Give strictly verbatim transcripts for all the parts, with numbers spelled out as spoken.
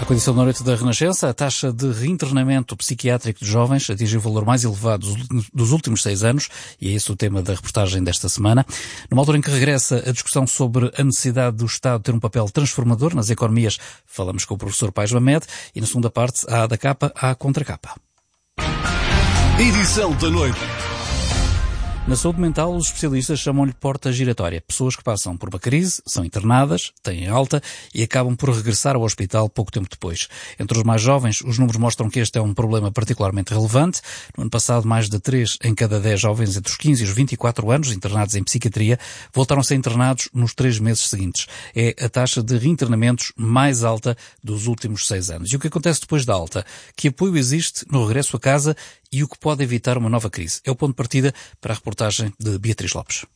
Com a edição da Noite da Renascença, a taxa de reinternamento psiquiátrico de jovens atingiu o valor mais elevado dos últimos seis anos, e é esse o tema da reportagem desta semana. Numa altura em que regressa a discussão sobre a necessidade do Estado ter um papel transformador nas economias, falamos com o professor Paes Mamed, e na segunda parte, há da capa à contracapa. Edição da Noite. Na saúde mental, os especialistas chamam-lhe porta giratória. Pessoas que passam por uma crise, são internadas, têm alta e acabam por regressar ao hospital pouco tempo depois. Entre os mais jovens, os números mostram que este é um problema particularmente relevante. No ano passado, mais de três em cada dez jovens entre os quinze e os vinte e quatro anos internados em psiquiatria voltaram a ser internados nos três meses seguintes. É a taxa de reinternamentos mais alta dos últimos seis anos. E o que acontece depois da alta? Que apoio existe no regresso a casa e o que pode evitar uma nova crise? É o ponto de partida para a reportagem de Beatriz Lopes.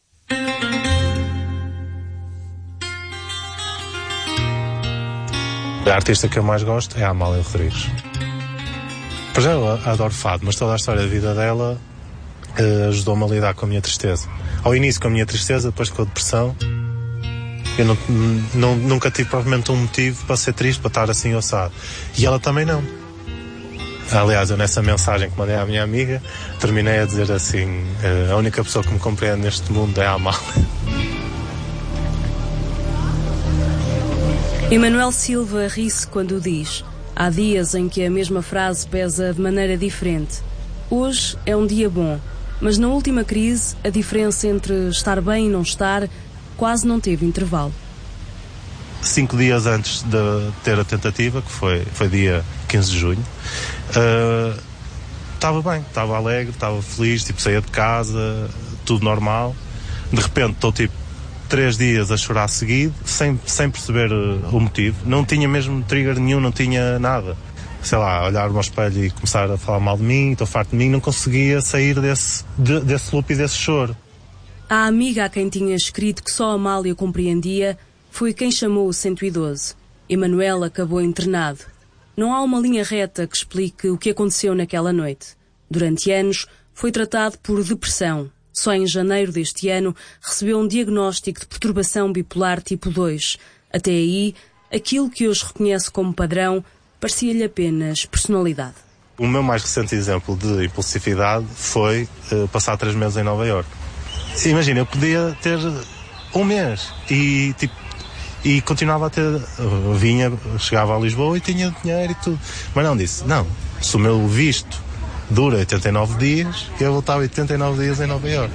A artista que eu mais gosto é a Amália Rodrigues. Por já eu adoro fado, mas toda a história da vida dela uh, ajudou-me a lidar com a minha tristeza. Ao início com a minha tristeza, depois com a depressão. Eu não, não, nunca tive provavelmente um motivo para ser triste, para estar assim ossado. E ela também não. Aliás, eu nessa mensagem que mandei à minha amiga, terminei a dizer assim, a única pessoa que me compreende neste mundo é a Amália. Emanuel Silva ri-se quando diz: há dias em que a mesma frase pesa de maneira diferente. Hoje é um dia bom, mas na última crise a diferença entre estar bem e não estar quase não teve intervalo. Cinco dias antes de ter a tentativa, que foi, foi dia quinze de junho, estava uh, bem, estava alegre, estava feliz, tipo, saía de casa, tudo normal. De repente estou tipo três dias a chorar seguido, sem, sem perceber uh, o motivo. Não tinha mesmo trigger nenhum, não tinha nada. Sei lá, olhar ao espelho e começar a falar mal de mim, estou farto de mim, não conseguia sair desse, de, desse loop e desse choro. A amiga a quem tinha escrito que só a Amália compreendia foi quem chamou o cento e doze. Emanuel acabou internado. Não há uma linha reta que explique o que aconteceu naquela noite. Durante anos, foi tratado por depressão. Só em janeiro deste ano, recebeu um diagnóstico de perturbação bipolar tipo dois. Até aí, aquilo que hoje reconhece como padrão parecia-lhe apenas personalidade. O meu mais recente exemplo de impulsividade foi uh, passar três meses em Nova Iorque. Imagina, eu podia ter um mês e tipo E continuava a ter, vinha, chegava a Lisboa e tinha dinheiro e tudo. Mas não disse, não, se o meu visto dura oitenta e nove dias, eu voltava oitenta e nove dias em Nova Iorque.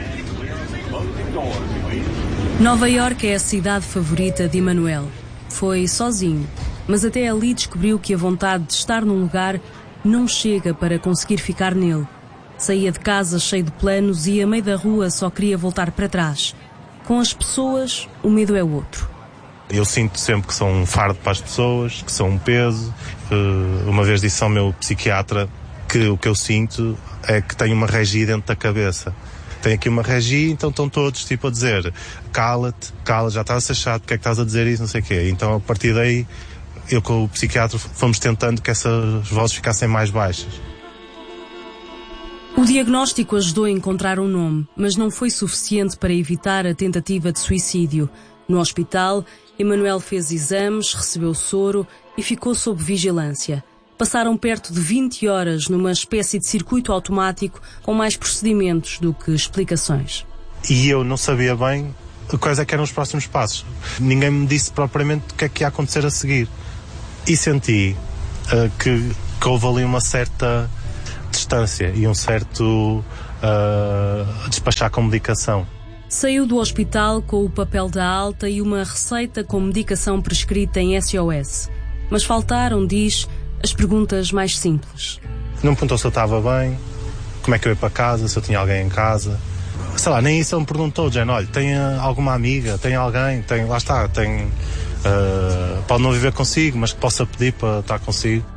Nova Iorque é a cidade favorita de Emanuel. Foi sozinho, mas até ali descobriu que a vontade de estar num lugar não chega para conseguir ficar nele. Saía de casa cheio de planos e a meio da rua só queria voltar para trás. Com as pessoas, o medo é outro. Eu sinto sempre que sou um fardo para as pessoas, que sou um peso. Uma vez disse ao meu psiquiatra que o que eu sinto é que tenho uma regia dentro da cabeça. Tenho aqui uma regia, então estão todos tipo a dizer cala-te, cala, já estás a ser chato, porque é que estás a dizer isso, não sei o quê. Então a partir daí, eu com o psiquiatra fomos tentando que essas vozes ficassem mais baixas. O diagnóstico ajudou a encontrar um nome, mas não foi suficiente para evitar a tentativa de suicídio. No hospital, Emanuel fez exames, recebeu soro e ficou sob vigilância. Passaram perto de vinte horas numa espécie de circuito automático com mais procedimentos do que explicações. E eu não sabia bem quais é que eram os próximos passos. Ninguém me disse propriamente o que é que ia acontecer a seguir. E senti uh, que, que houve ali uma certa distância e um certo uh, despachar com medicação. Saiu do hospital com o papel da alta e uma receita com medicação prescrita em S O S. Mas faltaram, diz, as perguntas mais simples. Não me perguntou se eu estava bem, como é que eu ia para casa, se eu tinha alguém em casa. Sei lá, nem isso ele me perguntou, Jane, olha, tem alguma amiga, tem alguém, tem, lá está, tem, uh, pode não viver consigo, mas que possa pedir para estar consigo.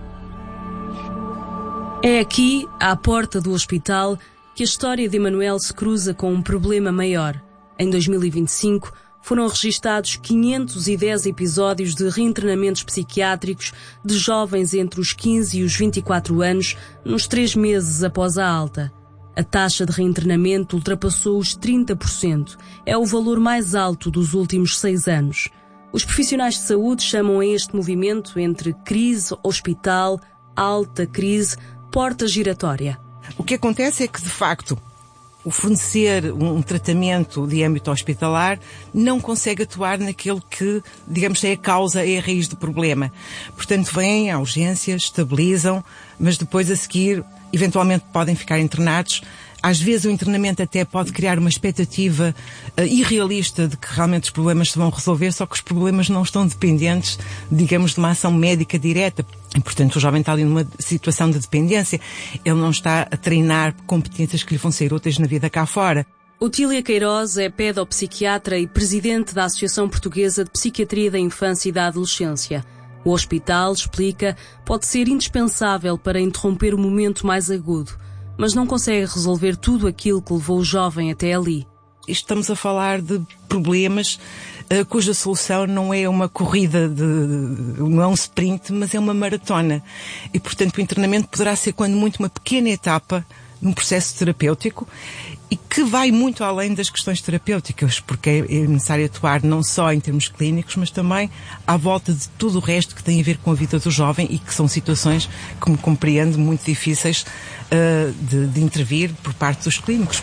É aqui, à porta do hospital, que a história de Emanuel se cruza com um problema maior. Em dois mil e vinte e cinco, foram registados quinhentos e dez episódios de reinternamentos psiquiátricos de jovens entre os quinze e os vinte e quatro anos, nos três meses após a alta. A taxa de reinternamento ultrapassou os trinta por cento. É o valor mais alto dos últimos seis anos. Os profissionais de saúde chamam a este movimento entre crise, hospital, alta crise, porta giratória. O que acontece é que, de facto, o fornecer um tratamento de âmbito hospitalar não consegue atuar naquele que, digamos, é a causa, é a raiz do problema. Portanto, vêm à urgência, estabilizam, mas depois a seguir, eventualmente podem ficar internados. Às vezes o internamento até pode criar uma expectativa uh, irrealista de que realmente os problemas se vão resolver, só que os problemas não estão dependentes, digamos, de uma ação médica direta. E, portanto, o jovem está ali numa situação de dependência. Ele não está a treinar competências que lhe vão ser úteis na vida cá fora. Otília Queiroz é pedopsiquiatra e presidente da Associação Portuguesa de Psiquiatria da Infância e da Adolescência. O hospital, explica, pode ser indispensável para interromper o momento mais agudo, mas não consegue resolver tudo aquilo que levou o jovem até ali. Estamos a falar de problemas uh, cuja solução não é uma corrida, de, não é um sprint, mas é uma maratona. E, portanto, o internamento poderá ser, quando muito, uma pequena etapa num processo terapêutico e que vai muito além das questões terapêuticas, porque é necessário atuar não só em termos clínicos, mas também à volta de tudo o resto que tem a ver com a vida do jovem e que são situações, como compreendo, muito difíceis uh, de, de intervir por parte dos clínicos.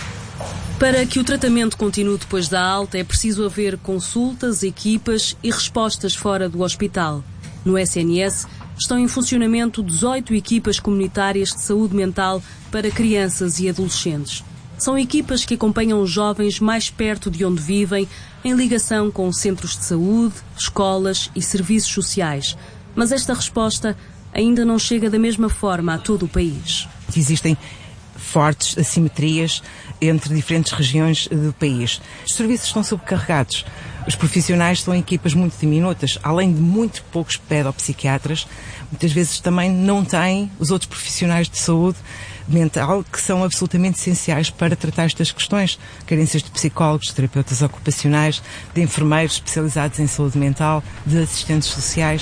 Para que o tratamento continue depois da alta, é preciso haver consultas, equipas e respostas fora do hospital. No S N S estão em funcionamento dezoito equipas comunitárias de saúde mental para crianças e adolescentes. São equipas que acompanham os jovens mais perto de onde vivem, em ligação com centros de saúde, escolas e serviços sociais. Mas esta resposta ainda não chega da mesma forma a todo o país. Existem fortes assimetrias entre diferentes regiões do país. Os serviços estão sobrecarregados. Os profissionais são equipas muito diminutas, além de muito poucos pedopsiquiatras, muitas vezes também não têm os outros profissionais de saúde mental que são absolutamente essenciais para tratar estas questões. Carências de psicólogos, de terapeutas ocupacionais, de enfermeiros especializados em saúde mental, de assistentes sociais.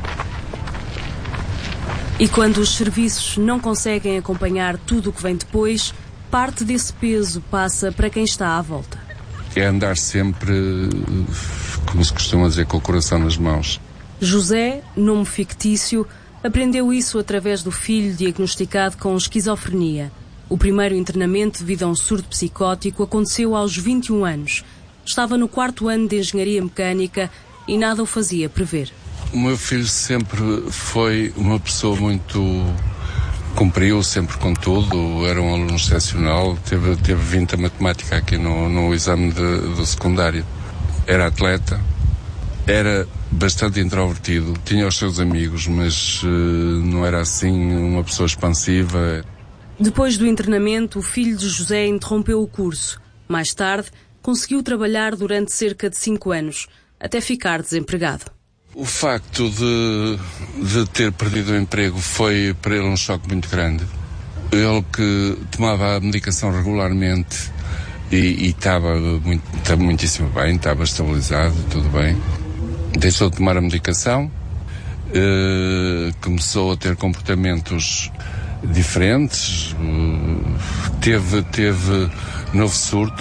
E quando os serviços não conseguem acompanhar tudo o que vem depois, parte desse peso passa para quem está à volta. É andar sempre, como se costuma dizer, com o coração nas mãos. José, nome fictício, aprendeu isso através do filho diagnosticado com esquizofrenia. O primeiro internamento devido a um surto psicótico aconteceu aos vinte e um anos. Estava no quarto ano de engenharia mecânica e nada o fazia prever. O meu filho sempre foi uma pessoa muito... cumpriu sempre com tudo, era um aluno excepcional, teve, teve vinte a matemática aqui no, no exame de, do secundário. Era atleta, era bastante introvertido, tinha os seus amigos, mas uh, não era assim uma pessoa expansiva. Depois do internamento, o filho de José interrompeu o curso. Mais tarde, conseguiu trabalhar durante cerca de cinco anos, até ficar desempregado. O facto de, de ter perdido o emprego foi para ele um choque muito grande. Ele que tomava a medicação regularmente e, e estava, muito, estava muitíssimo bem, estava estabilizado, tudo bem. Deixou de tomar a medicação, eh, começou a ter comportamentos diferentes, eh, teve, teve novo surto.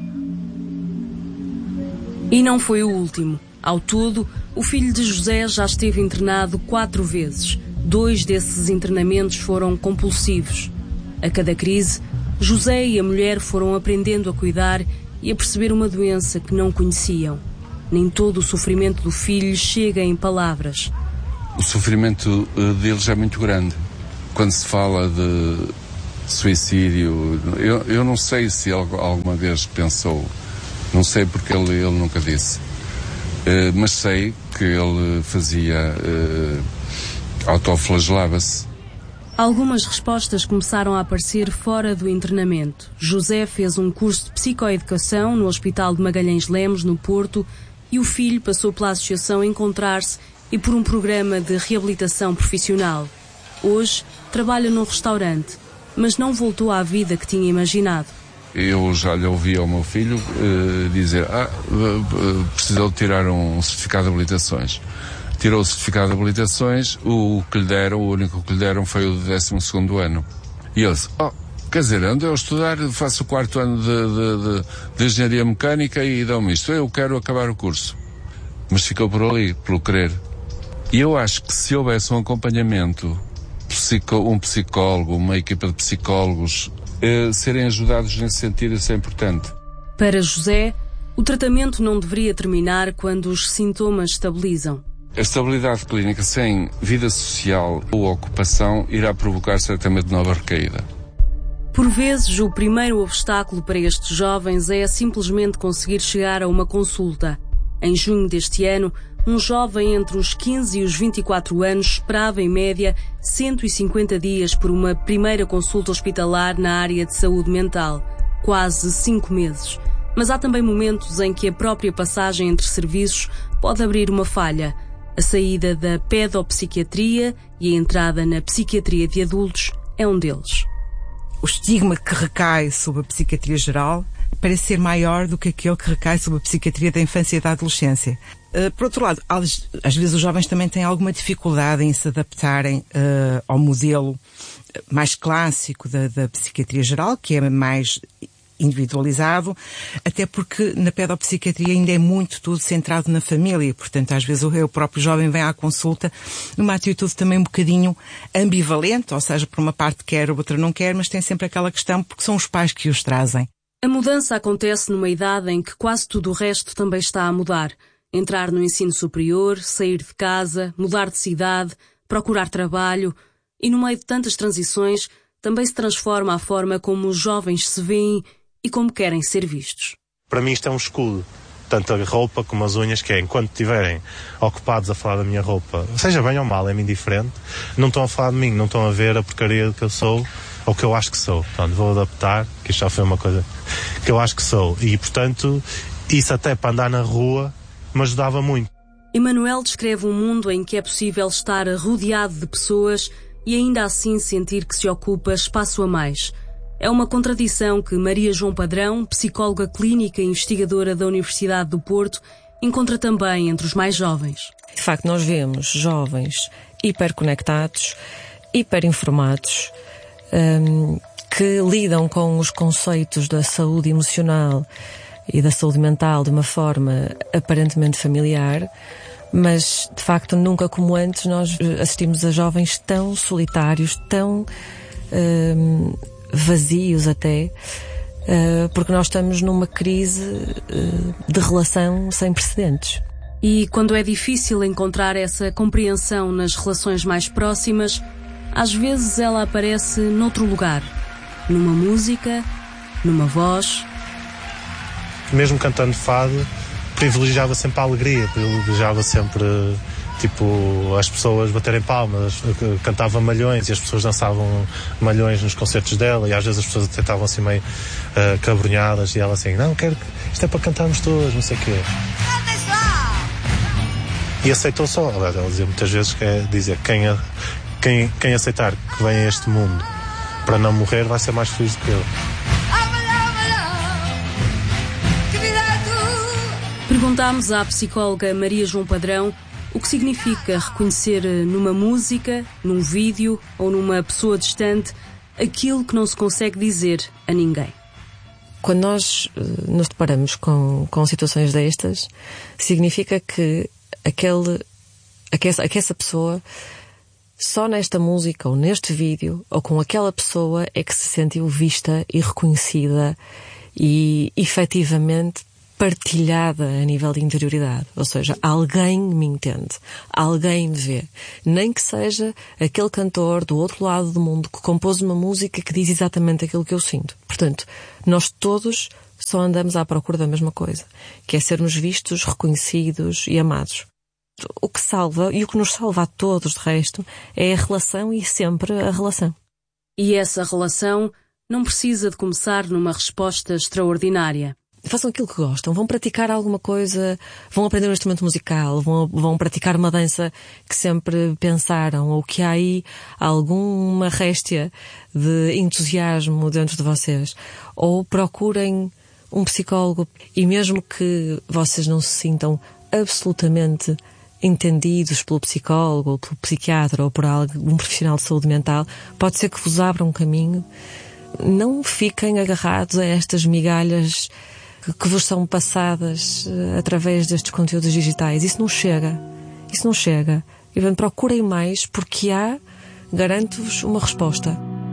E não foi o último. Ao todo, o filho de José já esteve internado quatro vezes. Dois desses internamentos foram compulsivos. A cada crise, José e a mulher foram aprendendo a cuidar e a perceber uma doença que não conheciam. Nem todo o sofrimento do filho chega em palavras. O sofrimento deles é muito grande. Quando se fala de suicídio, eu, eu não sei se ele alguma vez pensou, não sei porque ele, ele nunca disse. Uh, mas sei que ele fazia, uh, autoflagelava-se. Algumas respostas começaram a aparecer fora do internamento. José fez um curso de psicoeducação no Hospital de Magalhães Lemos, no Porto, e o filho passou pela associação Encontrar-se e por um programa de reabilitação profissional. Hoje trabalha num restaurante, mas não voltou à vida que tinha imaginado. Eu já lhe ouvi ao meu filho uh, dizer, ah, uh, precisou de tirar um certificado de habilitações. Tirou o certificado de habilitações, o que lhe deram, o único que lhe deram foi o do décimo segundo ano. E ele disse, oh, quer dizer, ando eu a estudar, faço o quarto ano de, de, de, de engenharia mecânica e dão-me isto, eu quero acabar o curso. mas ficou por ali, pelo querer. E eu acho que se houvesse um acompanhamento, um psicólogo, uma equipa de psicólogos, eh, serem ajudados nesse sentido, isso é importante. Para José, o tratamento não deveria terminar quando os sintomas estabilizam. A estabilidade clínica sem vida social ou ocupação irá provocar certamente nova recaída. Por vezes, o primeiro obstáculo para estes jovens é simplesmente conseguir chegar a uma consulta. Em junho deste ano, um jovem entre os quinze e os vinte e quatro anos esperava, em média, cento e cinquenta dias por uma primeira consulta hospitalar na área de saúde mental. Quase cinco meses. Mas há também momentos em que a própria passagem entre serviços pode abrir uma falha. A saída da pedopsiquiatria e a entrada na psiquiatria de adultos é um deles. O estigma que recai sobre a psiquiatria geral parece ser maior do que aquele que recai sobre a psiquiatria da infância e da adolescência. Uh, por outro lado, às vezes os jovens também têm alguma dificuldade em se adaptarem uh, ao modelo mais clássico da, da psiquiatria geral, que é mais individualizado, até porque na pedopsiquiatria ainda é muito tudo centrado na família, portanto às vezes o próprio jovem vem à consulta numa atitude também um bocadinho ambivalente, ou seja, por uma parte quer, outra não quer, mas tem sempre aquela questão porque são os pais que os trazem. A mudança acontece numa idade em que quase tudo o resto também está a mudar. Entrar no ensino superior, sair de casa, mudar de cidade, procurar trabalho, e no meio de tantas transições também se transforma a forma como os jovens se veem e como querem ser vistos. Para mim isto é um escudo, tanto a roupa como as unhas, que é, enquanto estiverem ocupados a falar da minha roupa, seja bem ou mal, é-me indiferente, não estão a falar de mim, não estão a ver a porcaria que eu sou, ou que eu acho que sou. Portanto, vou adaptar, que isto já foi uma coisa que eu acho que sou, e portanto, isso até para andar na rua me ajudava muito. Emanuel descreve um mundo em que é possível estar rodeado de pessoas e ainda assim sentir que se ocupa espaço a mais. É uma contradição que Maria João Padrão, psicóloga clínica e investigadora da Universidade do Porto, encontra também entre os mais jovens. De facto, nós vemos jovens hiperconectados, hiperinformados, um, que lidam com os conceitos da saúde emocional e da saúde mental de uma forma aparentemente familiar, mas, de facto, nunca como antes nós assistimos a jovens tão solitários, tão um, vazios até, uh, porque nós estamos numa crise uh, de relação sem precedentes. E quando é difícil encontrar essa compreensão nas relações mais próximas, às vezes ela aparece noutro lugar, numa música, numa voz. Mesmo cantando fado, privilegiava sempre a alegria, privilegiava sempre, tipo, as pessoas baterem palmas, cantava malhões e as pessoas dançavam malhões nos concertos dela, e às vezes as pessoas até estavam assim meio uh, cabrunhadas, e ela assim, não, quero que isto é para cantarmos todos, não sei o quê. E aceitou só. Ela dizia muitas vezes que é dizer, quem, quem, quem aceitar que vem a este mundo para não morrer vai ser mais feliz do que eu. Perguntámos à psicóloga Maria João Padrão o que significa reconhecer numa música, num vídeo ou numa pessoa distante aquilo que não se consegue dizer a ninguém. Quando nós uh, nos deparamos com, com situações destas, significa que aquele, aquela, que essa pessoa, só nesta música ou neste vídeo ou com aquela pessoa é que se sentiu vista e reconhecida e efetivamente partilhada a nível de interioridade. Ou seja, alguém me entende, alguém me vê. Nem que seja aquele cantor do outro lado do mundo que compôs uma música que diz exatamente aquilo que eu sinto. Portanto, nós todos só andamos à procura da mesma coisa, que é sermos vistos, reconhecidos e amados. O que salva, e o que nos salva a todos de resto, é a relação e sempre a relação. E essa relação não precisa de começar numa resposta extraordinária. Façam aquilo que gostam, vão praticar alguma coisa, vão aprender um instrumento musical, vão, vão praticar uma dança que sempre pensaram, ou que há aí alguma réstia de entusiasmo dentro de vocês. Ou procurem um psicólogo, e mesmo que vocês não se sintam absolutamente entendidos pelo psicólogo, ou pelo psiquiatra, ou por algum profissional de saúde mental, pode ser que vos abra um caminho. Não fiquem agarrados a estas migalhas que, que vos são passadas uh, através destes conteúdos digitais. Isso não chega. Isso não chega. E bem, procurem mais, porque há, garanto-vos, uma resposta.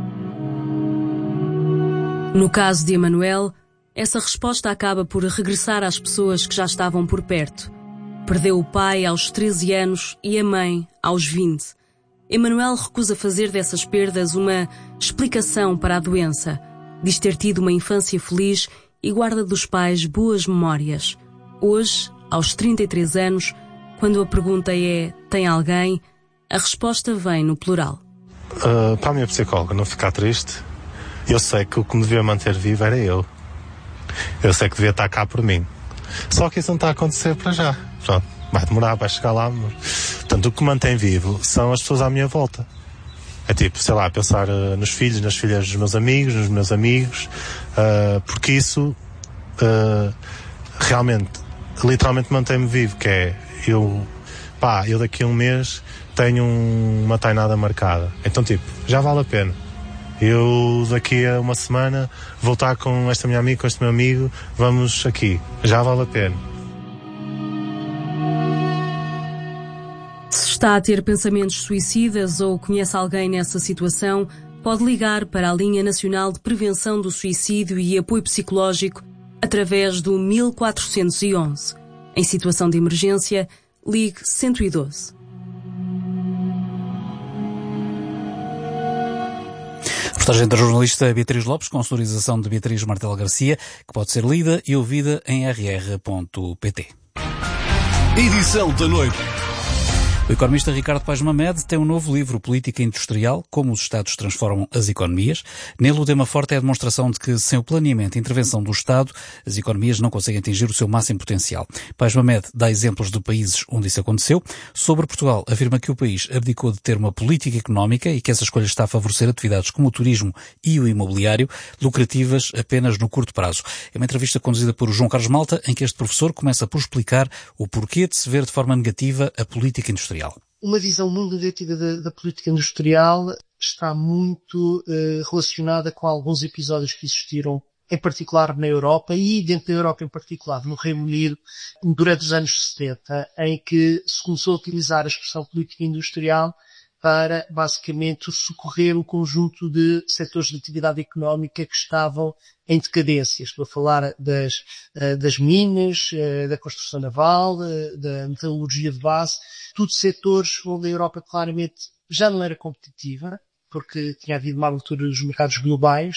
No caso de Emanuel, essa resposta acaba por regressar às pessoas que já estavam por perto. Perdeu o pai aos treze anos e a mãe aos vinte. Emanuel recusa fazer dessas perdas uma explicação para a doença. Diz ter tido uma infância feliz e guarda dos pais boas memórias. Hoje, aos trinta e três anos, quando a pergunta é "tem alguém?", a resposta vem no plural. Uh, para a minha psicóloga não ficar triste, eu sei que o que me devia manter vivo era eu. Eu sei que devia estar cá por mim. Só que isso não está a acontecer para já. Pronto, vai demorar, vai chegar lá. Mas... Portanto, o que me mantém vivo são as pessoas à minha volta. É tipo, sei lá, pensar uh, nos filhos, nas filhas dos meus amigos, nos meus amigos, uh, porque isso uh, realmente, literalmente mantém-me vivo, que é, eu, pá, eu daqui a um mês tenho um, uma tainada marcada. Então, tipo, já vale a pena. Eu daqui a uma semana vou estar com esta minha amiga, com este meu amigo, vamos aqui. Já vale a pena. Se está a ter pensamentos suicidas ou conhece alguém nessa situação, pode ligar para a Linha Nacional de Prevenção do Suicídio e Apoio Psicológico através do mil quatrocentos e onze. Em situação de emergência, ligue cento e doze. Reportagem da jornalista Beatriz Lopes, com sonorização de Beatriz Martel Garcia, que pode ser lida e ouvida em r r ponto p t. Edição da noite. O economista Ricardo Paes Mamed tem um novo livro, Política Industrial, como os Estados transformam as economias. Nele, o tema forte é a demonstração de que, sem o planeamento e intervenção do Estado, as economias não conseguem atingir o seu máximo potencial. Paes Mamed dá exemplos de países onde isso aconteceu. Sobre Portugal, afirma que o país abdicou de ter uma política económica e que essa escolha está a favorecer atividades como o turismo e o imobiliário, lucrativas apenas no curto prazo. É uma entrevista conduzida por João Carlos Malta, em que este professor começa por explicar o porquê de se ver de forma negativa a política industrial. Uma visão muito negativa da, da política industrial está muito eh, relacionada com alguns episódios que existiram, em particular na Europa e dentro da Europa em particular, no Reino Unido, durante os anos setenta, em que se começou a utilizar a expressão política industrial para, basicamente, socorrer um conjunto de setores de atividade económica que estavam em decadência. Estou a falar das, das minas, da construção naval, da metalurgia de base, tudo setores onde a Europa claramente já não era competitiva, porque tinha havido uma abertura dos mercados globais,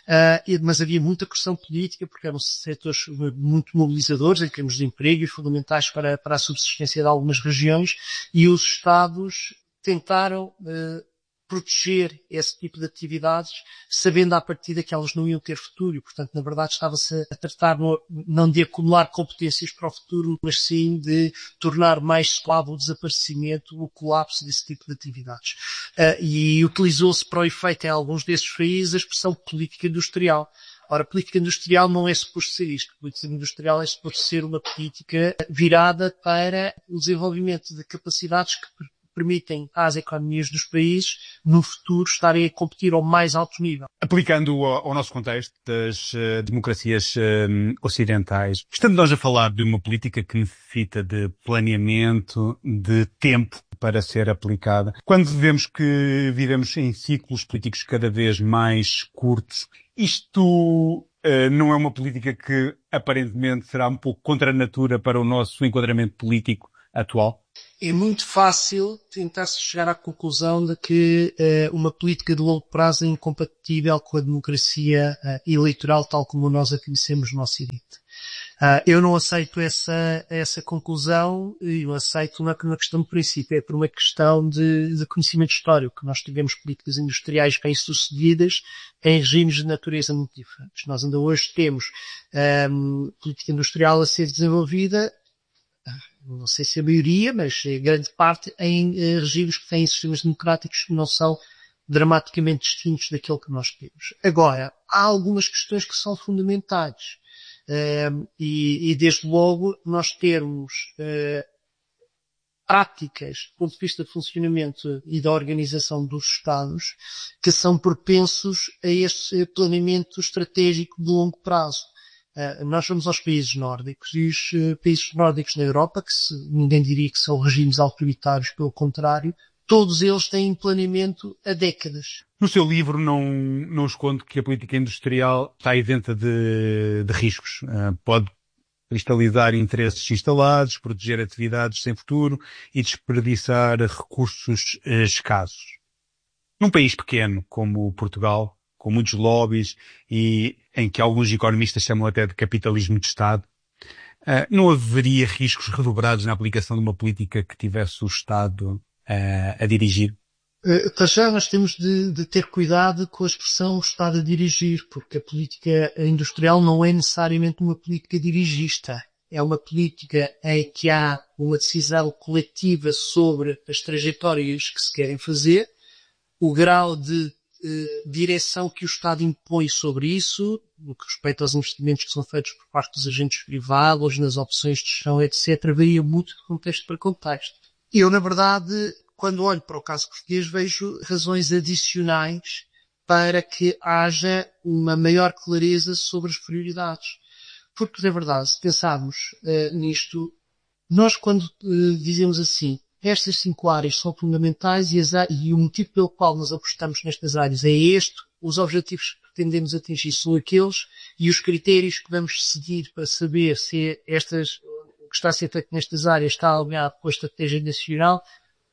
mas havia muita pressão política, porque eram setores muito mobilizadores em termos de emprego e fundamentais para, para a subsistência de algumas regiões, e os Estados tentaram uh, proteger esse tipo de atividades, sabendo à partida que elas não iam ter futuro. E, portanto, na verdade, estava-se a tratar no, não de acumular competências para o futuro, mas sim de tornar mais suave o desaparecimento, o colapso desse tipo de atividades. Uh, e utilizou-se para o efeito em alguns desses países a expressão política industrial. Ora, a política industrial não é suposto ser isto. A política industrial é suposto ser uma política virada para o desenvolvimento de capacidades que permitem às economias dos países, no futuro, estarem a competir ao mais alto nível. Aplicando ao, ao nosso contexto das uh, democracias uh, ocidentais, estamos nós a falar de uma política que necessita de planeamento, de tempo para ser aplicada. Quando vemos que vivemos em ciclos políticos cada vez mais curtos, isto uh, não é uma política que aparentemente será um pouco contra a natura para o nosso enquadramento político atual? É muito fácil tentar-se chegar à conclusão de que uh, uma política de longo prazo é incompatível com a democracia uh, eleitoral tal como nós a conhecemos no Ocidente. Uh, eu não aceito essa, essa conclusão, eu aceito uma, uma questão de princípio, é por uma questão de, de conhecimento histórico. Nós tivemos políticas industriais bem-sucedidas em regimes de natureza muito diferentes. Nós ainda hoje temos um, política industrial a ser desenvolvida, não sei se a maioria, mas a grande parte, em eh, regimes que têm sistemas democráticos que não são dramaticamente distintos daquele que nós temos. Agora, há algumas questões que são fundamentais. Uh, e, e, desde logo, nós termos uh, práticas, do ponto de vista de funcionamento e da organização dos Estados, que são propensos a este planeamento estratégico de longo prazo. Uh, nós vamos aos países nórdicos e os uh, países nórdicos na Europa, que se, ninguém diria que são regimes autoritários, pelo contrário, todos eles têm planeamento há décadas. No seu livro não, não esconde que a política industrial está isenta de, de riscos. Uh, pode cristalizar interesses instalados, proteger atividades sem futuro e desperdiçar recursos uh, escassos. Num país pequeno como Portugal, com muitos lobbies e em que alguns economistas chamam até de capitalismo de Estado, uh, não haveria riscos redobrados na aplicação de uma política que tivesse o Estado uh, a dirigir? Uh, para já nós temos de, de ter cuidado com a expressão Estado a dirigir, porque a política industrial não é necessariamente uma política dirigista. É uma política em que há uma decisão coletiva sobre as trajetórias que se querem fazer, o grau de Uh, direção que o Estado impõe sobre isso, no que respeita aos investimentos que são feitos por parte dos agentes privados, nas opções de gestão, etcétera, varia muito de contexto para contexto. Eu, na verdade, quando olho para o caso português, vejo razões adicionais para que haja uma maior clareza sobre as prioridades. Porque, na verdade, se pensarmos uh, nisto, nós quando uh, dizemos assim, estas cinco áreas são fundamentais e, as, e o motivo pelo qual nós apostamos nestas áreas é este, os objetivos que pretendemos atingir são aqueles e os critérios que vamos seguir para saber se estas, o que está a ser feito nestas áreas está alinhado com a estratégia nacional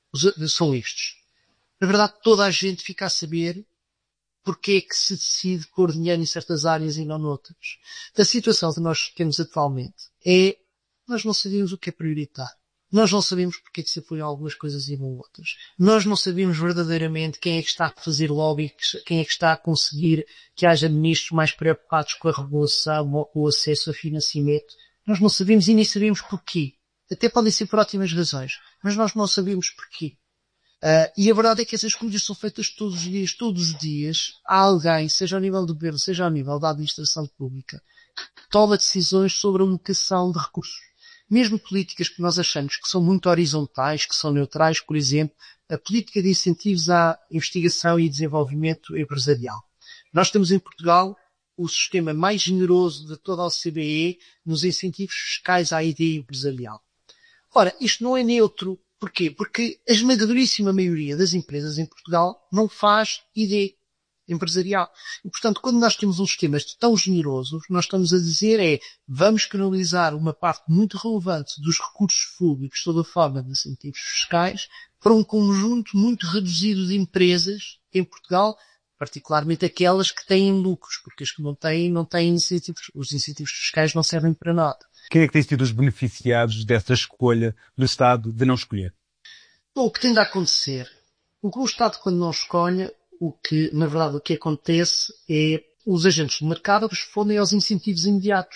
são estes. Na verdade, toda a gente fica a saber porque é que se decide pôr dinheiro em certas áreas e não noutras. A situação que nós temos atualmente é nós não sabemos o que é prioritário. Nós não sabemos porque é que se apoiam algumas coisas e não outras. Nós não sabemos verdadeiramente quem é que está a fazer lobby, quem é que está a conseguir que haja ministros mais preocupados com a regulação ou com o acesso a financiamento. Nós não sabemos e nem sabemos porquê. Até podem ser por ótimas razões, mas nós não sabemos porquê. Uh, e a verdade é que essas coisas são feitas todos os dias. Todos os dias há alguém, seja ao nível do governo, seja ao nível da administração pública, que toma decisões sobre a alocação de recursos. Mesmo políticas que nós achamos que são muito horizontais, que são neutrais, por exemplo, a política de incentivos à investigação e desenvolvimento empresarial. Nós temos em Portugal o sistema mais generoso de toda a O C D E nos incentivos fiscais à ideia empresarial. Ora, isto não é neutro. Porquê? Porque a esmagadouríssima maioria das empresas em Portugal não faz I D empresarial. E, portanto, quando nós temos um sistema tão generoso, nós estamos a dizer é, vamos canalizar uma parte muito relevante dos recursos públicos sob a forma de incentivos fiscais para um conjunto muito reduzido de empresas em Portugal, particularmente aquelas que têm lucros, porque as que não têm, não têm incentivos. Os incentivos fiscais não servem para nada. Quem é que tem sido os beneficiados dessa escolha do Estado de não escolher? Bom, o que tende a acontecer? O Estado, quando não escolhe, o que, na verdade, o que acontece é os agentes do mercado respondem aos incentivos imediatos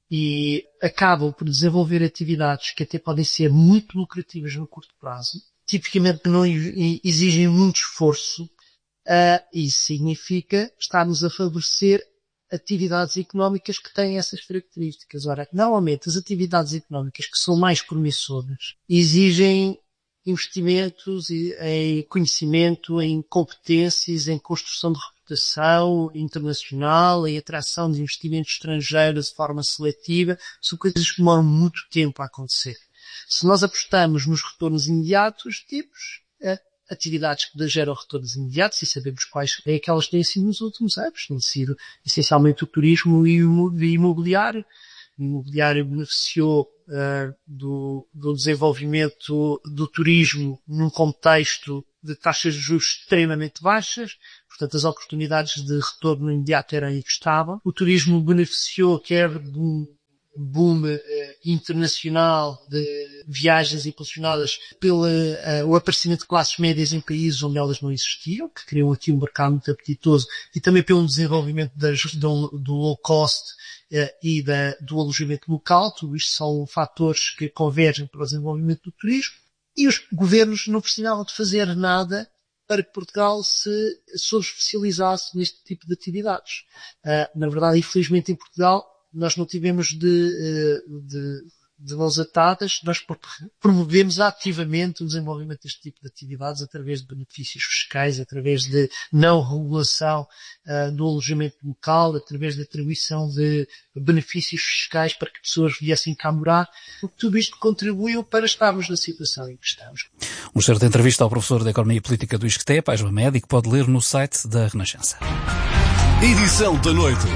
e acabam por desenvolver atividades que até podem ser muito lucrativas no curto prazo, tipicamente não exigem muito esforço, uh, isso significa estarmos a favorecer atividades económicas que têm essas características. Ora, normalmente as atividades económicas que são mais promissoras exigem investimentos em conhecimento, em competências, em construção de reputação internacional, em atração de investimentos estrangeiros de forma seletiva, são coisas que demoram muito tempo a acontecer. Se nós apostamos nos retornos imediatos, temos é, atividades que geram retornos imediatos e sabemos quais é que elas têm sido nos últimos anos. Tem sido essencialmente o turismo e o imobiliário. O imobiliário beneficiou uh, do, do desenvolvimento do turismo num contexto de taxas de juros extremamente baixas, portanto as oportunidades de retorno imediato eram aí que estavam. O turismo beneficiou quer de um boom uh, internacional de viagens impulsionadas pelo uh, aparecimento de classes médias em países onde elas não existiam, que criam aqui um mercado muito apetitoso, e também pelo desenvolvimento das, do, do low cost Uh, e da, do alojamento local. Tudo isto são fatores que convergem para o desenvolvimento do turismo, e os governos não precisavam de fazer nada para que Portugal se subespecializasse neste tipo de atividades. Uh, na verdade, infelizmente em Portugal, nós não tivemos de, uh, de de mãos atadas, nós promovemos ativamente o desenvolvimento deste tipo de atividades através de benefícios fiscais, através de não regulação uh, do alojamento local, através de atribuição de benefícios fiscais para que pessoas viessem cá morar. Tudo isto contribuiu para estarmos na situação em que estamos. Um certo entrevista ao professor de Economia Política do ISCTE, Pais Mamed, que pode ler no site da Renascença. Edição da noite.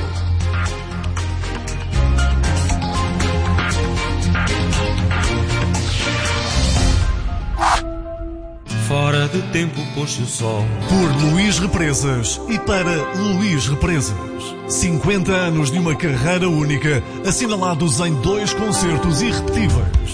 Fora de tempo pôs-se o sol. Por Luís Represas e para Luís Represas. cinquenta anos de uma carreira única, assinalados em dois concertos irrepetíveis.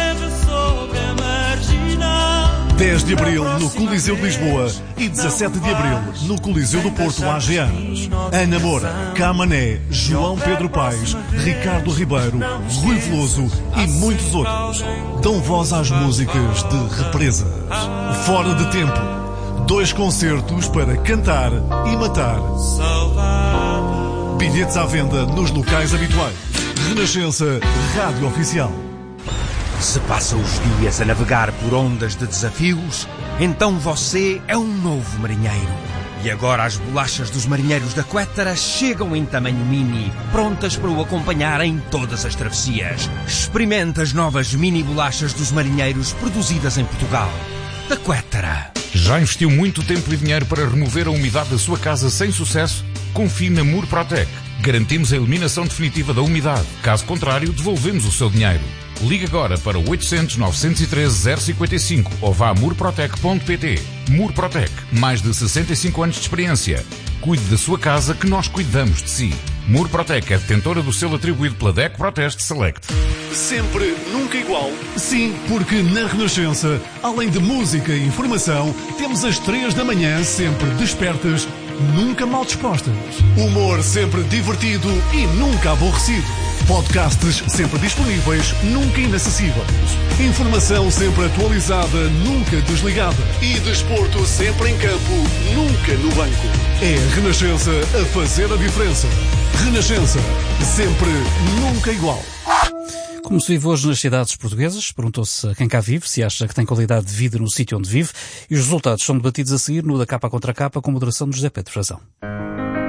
dez de abril no Coliseu de Lisboa e dezassete de abril no Coliseu do Porto A G A. Ana Moura, Camané, João Pedro Paes, Ricardo Ribeiro, Rui Veloso e muitos outros dão voz às músicas de Represas. Fora de tempo. Dois concertos para cantar e matar. Bilhetes à venda nos locais habituais. Renascença Rádio Oficial. Se passa os dias a navegar por ondas de desafios, então você é um novo marinheiro. E agora as bolachas dos marinheiros da Quettara chegam em tamanho mini, prontas para o acompanhar em todas as travessias. Experimente as novas mini bolachas dos marinheiros produzidas em Portugal. Da Quettara. Já investiu muito tempo e dinheiro para remover a umidade da sua casa sem sucesso? Confie na Murprotec. Garantimos a eliminação definitiva da umidade. Caso contrário, devolvemos o seu dinheiro. Ligue agora para oitocentos, novecentos e treze, zero cinquenta e cinco ou vá a murprotec ponto pt. Murprotec, mais de sessenta e cinco anos de experiência. Cuide da sua casa que nós cuidamos de si. Murprotec é detentora do selo atribuído pela D E C Proteste Select. Sempre, nunca igual. Sim, porque na Renascença, além de música e informação, temos às três da manhã sempre despertas, nunca mal dispostas. Humor sempre divertido e nunca aborrecido. Podcasts sempre disponíveis, nunca inacessíveis. Informação sempre atualizada, nunca desligada. E desporto sempre em campo, nunca no banco. É a Renascença a fazer a diferença. Renascença, sempre, nunca igual. Como se vive hoje nas cidades portuguesas? Perguntou-se a quem cá vive se acha que tem qualidade de vida no sítio onde vive, e os resultados são debatidos a seguir no Da Capa Contra Capa com moderação de José Pedro Frazão.